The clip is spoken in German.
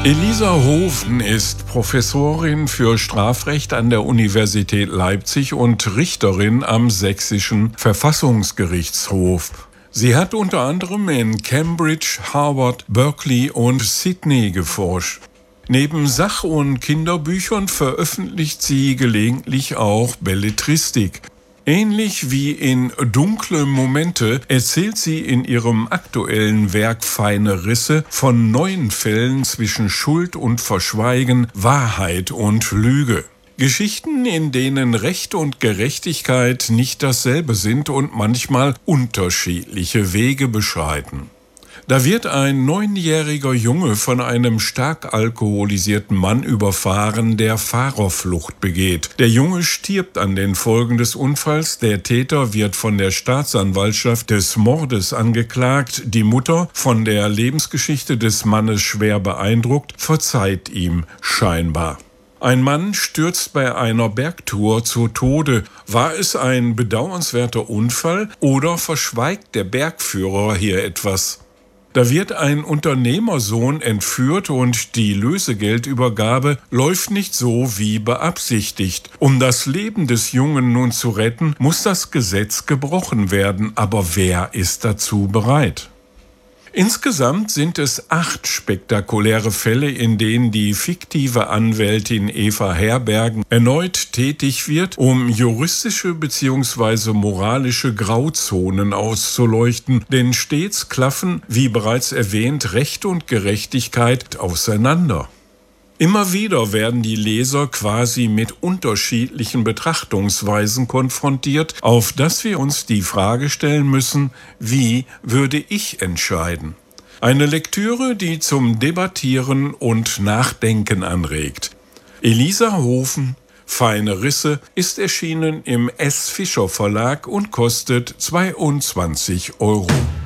Elisa Hofen ist Professorin für Strafrecht an der Universität Leipzig und Richterin am Sächsischen Verfassungsgerichtshof. Sie hat unter anderem in Cambridge, Harvard, Berkeley und Sydney geforscht. Neben Sach- und Kinderbüchern veröffentlicht sie gelegentlich auch Belletristik. Ähnlich wie in Dunkle Momente erzählt sie in ihrem aktuellen Werk Feine Risse von neuen Fällen zwischen Schuld und Verschweigen, Wahrheit und Lüge. Geschichten, in denen Recht und Gerechtigkeit nicht dasselbe sind und manchmal unterschiedliche Wege beschreiten. Da wird ein 9-jähriger Junge von einem stark alkoholisierten Mann überfahren, der Fahrerflucht begeht. Der Junge stirbt an den Folgen des Unfalls, der Täter wird von der Staatsanwaltschaft des Mordes angeklagt, die Mutter, von der Lebensgeschichte des Mannes schwer beeindruckt, verzeiht ihm scheinbar. Ein Mann stürzt bei einer Bergtour zu Tode. War es ein bedauernswerter Unfall oder verschweigt der Bergführer hier etwas? Da wird ein Unternehmersohn entführt und die Lösegeldübergabe läuft nicht so wie beabsichtigt. Um das Leben des Jungen nun zu retten, muss das Gesetz gebrochen werden. Aber wer ist dazu bereit? Insgesamt sind es 8 spektakuläre Fälle, in denen die fiktive Anwältin Eva Herbergen erneut tätig wird, um juristische bzw. moralische Grauzonen auszuleuchten, denn stets klaffen, wie bereits erwähnt, Recht und Gerechtigkeit auseinander. Immer wieder werden die Leser quasi mit unterschiedlichen Betrachtungsweisen konfrontiert, auf das wir uns die Frage stellen müssen, wie würde ich entscheiden? Eine Lektüre, die zum Debattieren und Nachdenken anregt. Elisa Hofen, Feine Risse, ist erschienen im S. Fischer Verlag und kostet 22 €.